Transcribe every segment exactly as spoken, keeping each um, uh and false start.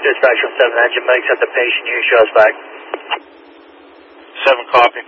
Dispatch from seven engine, make set the patient, you show us back. seven copy.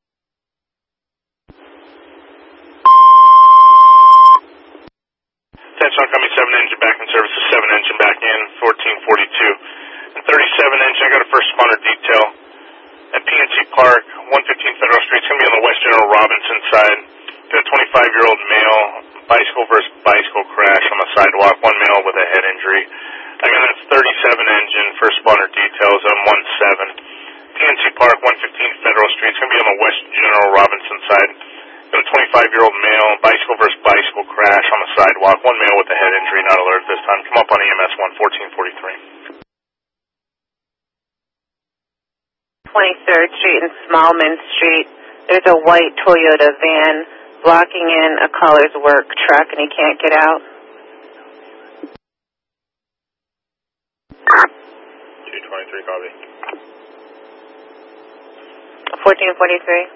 Attention oncoming seven engine back in service, seven engine back in, fourteen forty-two. And thirty-seven engine, I got a first responder detail at P N C Park, one fifteen Federal Street. It's going to be on the West General Robinson side. Got a twenty-five-year-old male, bicycle versus bicycle crash on the sidewalk, one male with a head injury. I got a thirty-seven engine, first responder details on one seven. P N C Park, one fifteen Federal Street. It's going to be on the West General Robinson side. Got a twenty-five-year-old male, bicycle versus bicycle crash on the sidewalk, one male with a head injury, not alert this time. Come up on E M S one, fourteen forty-three. twenty-third Street and Smallman Street. There's a white Toyota van blocking in a caller's work truck and he can't get out. two twenty-three, copy. fourteen forty-three.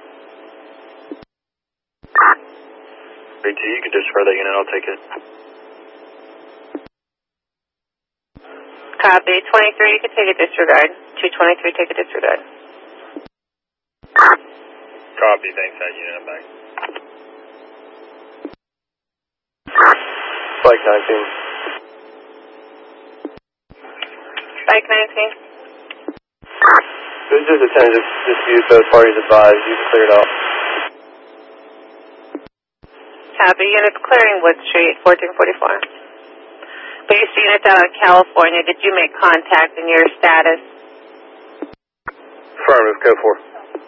three two, you can disregard that unit, I'll take it. Copy. twenty-three, you can take a disregard. two twenty-three, take a disregard. Copy, thanks, that unit, I'm back. Spike nineteen. Spike nineteen. This is a tentative dispute, both parties advised, you can clear it out. Copy. Units clearing Wood Street, fourteen forty-four. Base units out of California, did you make contact in your status? Affirmative, code four.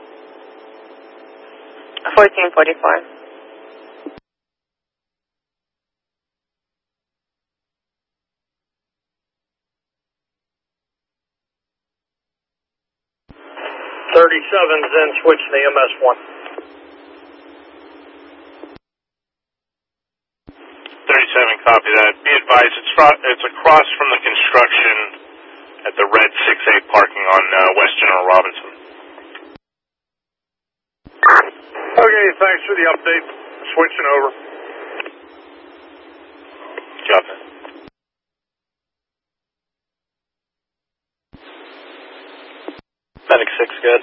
fourteen forty-four. thirty-seven, then switch to the M S one. thirty-seven, copy that. Be advised, it's, it's across from the construction at the red six eight parking on uh, West General Robinson. Okay, thanks for the update. Switching over. Copy. Medic six, good.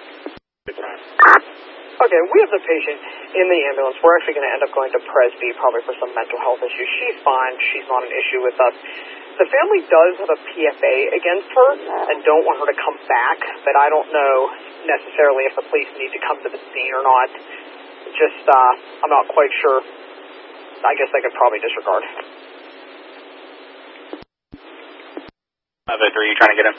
Okay, we have the patient in the ambulance. We're actually going to end up going to Presby probably for some mental health issues. She's fine. She's not an issue with us. The family does have a P F A against her and don't want her to come back, but I don't know necessarily if the police need to come to the scene or not. Just, uh, I'm not quite sure. I guess they could probably disregard. Uh, Victor, are you trying to get him?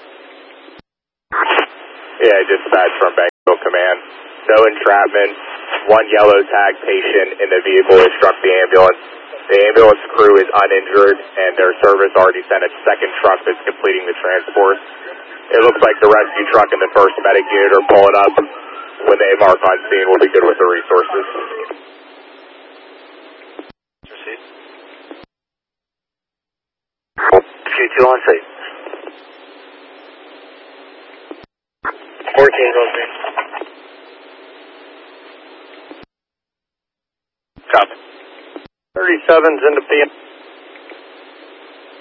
Yeah, dispatch from Bangor Command. No entrapment. One yellow tag patient in the vehicle that struck the ambulance. The ambulance crew is uninjured, and their service already sent a second truck that's completing the transport. It looks like the rescue truck and the first medic unit are pulling up. When they mark on scene, we'll be good with the resources. Proceed. Q two on site. fourteen on me. Copy. thirty-seven's into P M.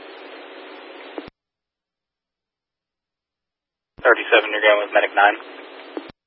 thirty-seven, you're going with Medic nine.